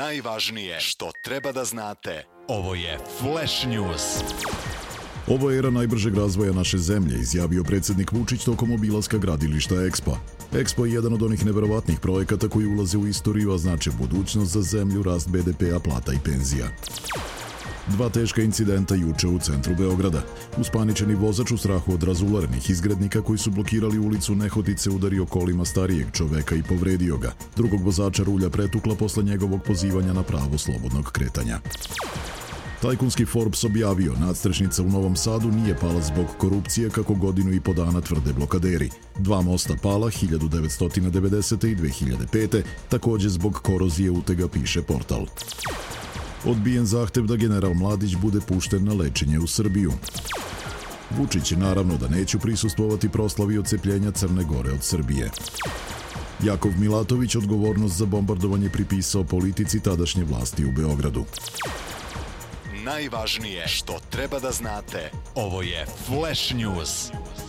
Najvažnije što treba da znate. Ovo je Flash News. Ovo je era najbržeg razvoja naše zemlje, izjavio predsjednik Vučić tokom obilaska gradilišta EXPO. EXPO je jedan od onih neverovatnih projekata koji ulaze u istoriju, a znače budućnost za zemlju, rast BDP-a, plata i penzija. Dva teška incidenta juče u centru Beograda. Uspaničeni vozač u strahu od razularnih izgrednika koji su blokirali ulicu Nehotice udario kolima starijeg čoveka i povredio ga. Drugog vozača rulja pretukla posle njegovog pozivanja na pravo slobodnog kretanja. Tajkunski Forbes objavio, nadstrešnica u Novom Sadu nije pala zbog korupcije kako godinu i po dana tvrde blokaderi. Dva mosta pala 1990. i 2005. takođe zbog korozije utega, piše portal. Odbijen zahtev da general Mladić bude pušten na lečenje u Srbiju. Vučić naravno da neće prisustvovati proslavi odcepljenja Crne Gore od Srbije. Jakov Milatović odgovornost za bombardovanje pripisao politici tadašnje vlasti u Beogradu. Najvažnije što treba da znate. Ovo je Flash News.